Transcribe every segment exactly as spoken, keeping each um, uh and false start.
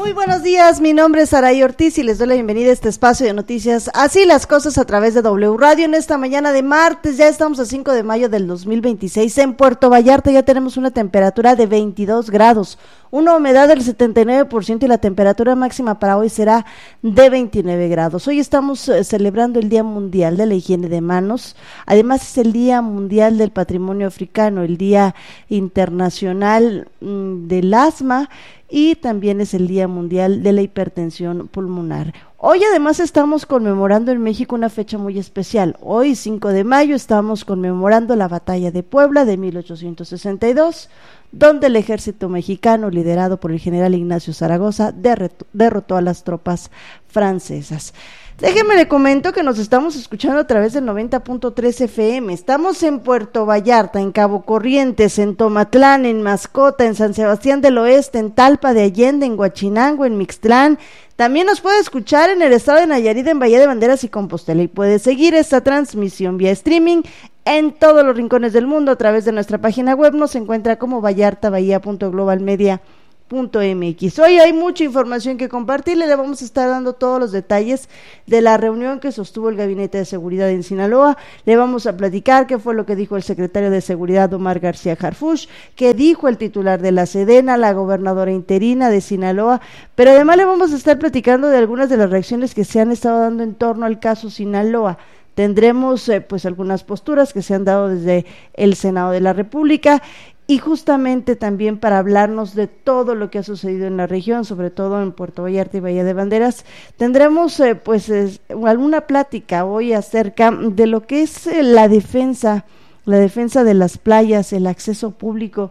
Muy buenos días, mi nombre es Saray Ortiz y les doy la bienvenida a este espacio de noticias Así las Cosas a través de W Radio. En esta mañana de martes, ya estamos a cinco de mayo del dos mil veintiséis, en Puerto Vallarta ya tenemos una temperatura de veintidós grados, una humedad del setenta y nueve por ciento y la temperatura máxima para hoy será de veintinueve grados. Hoy estamos eh, celebrando el Día Mundial de la Higiene de Manos, además es el Día Mundial del Patrimonio Africano, el Día Internacional mmm, del Asma, y también es el Día Mundial de la Hipertensión Pulmonar. Hoy además estamos conmemorando en México una fecha muy especial. Hoy, cinco de mayo, estamos conmemorando la Batalla de Puebla de mil ochocientos sesenta y dos, donde el ejército mexicano, liderado por el general Ignacio Zaragoza, derrotó, derrotó a las tropas francesas. Déjenme le comento que nos estamos escuchando a través del noventa punto tres F M. Estamos en Puerto Vallarta, en Cabo Corrientes, en Tomatlán, en Mascota, en San Sebastián del Oeste, en Talpa de Allende, en Huachinango, en Mixtlán. También nos puede escuchar en el estado de Nayarit, en Bahía de Banderas y Compostela, y puede seguir esta transmisión vía streaming en todos los rincones del mundo a través de nuestra página web. Nos encuentra como vallartabahía punto global media punto m x. Hoy hay mucha información que compartirle, le vamos a estar dando todos los detalles de la reunión que sostuvo el Gabinete de Seguridad en Sinaloa, le vamos a platicar qué fue lo que dijo el secretario de Seguridad Omar García Harfuch, qué dijo el titular de la Sedena, la gobernadora interina de Sinaloa, pero además le vamos a estar platicando de algunas de las reacciones que se han estado dando en torno al caso Sinaloa. Tendremos eh, pues algunas posturas que se han dado desde el Senado de la República, y justamente también para hablarnos de todo lo que ha sucedido en la región, sobre todo en Puerto Vallarta y Bahía de Banderas, tendremos eh, pues eh, alguna plática hoy acerca de lo que es eh, la defensa, la defensa de las playas, el acceso público.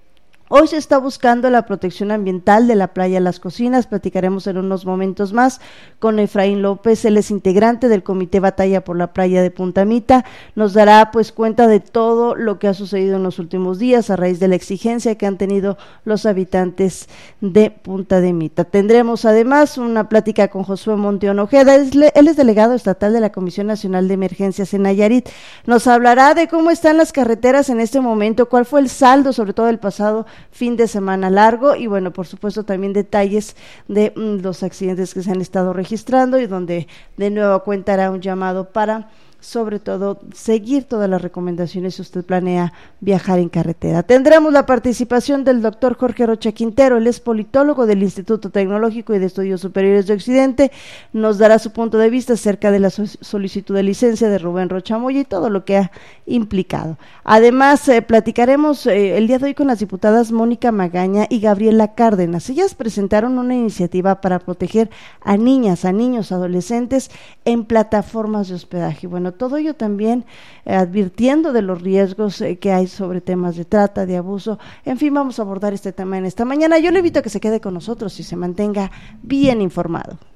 Hoy se está buscando la protección ambiental de la playa Las Cocinas, platicaremos en unos momentos más con Efraín López, él es integrante del Comité Batalla por la Playa de Punta Mita, nos dará pues cuenta de todo lo que ha sucedido en los últimos días a raíz de la exigencia que han tenido los habitantes de Punta de Mita. Tendremos además una plática con Josué Monteón Ojeda, él es delegado estatal de la Comisión Nacional de Emergencias en Nayarit, nos hablará de cómo están las carreteras en este momento, cuál fue el saldo sobre todo el pasado fin de semana largo y bueno, por supuesto también detalles de mm, los accidentes que se han estado registrando y donde de nuevo cuenta hará un llamado para sobre todo seguir todas las recomendaciones si usted planea viajar en carretera. Tendremos la participación del doctor Jorge Rocha Quintero, él es politólogo del Instituto Tecnológico y de Estudios Superiores de Occidente, nos dará su punto de vista acerca de la solicitud de licencia de Rubén Rocha Moya y todo lo que ha implicado. Además, eh, platicaremos eh, el día de hoy con las diputadas Mónica Magaña y Gabriela Cárdenas. Ellas presentaron una iniciativa para proteger a niñas, a niños, adolescentes en plataformas de hospedaje. Bueno, todo ello también eh, advirtiendo de los riesgos eh, que hay sobre temas de trata, de abuso, en fin, vamos a abordar este tema en esta mañana. Yo le invito a que se quede con nosotros y se mantenga bien informado.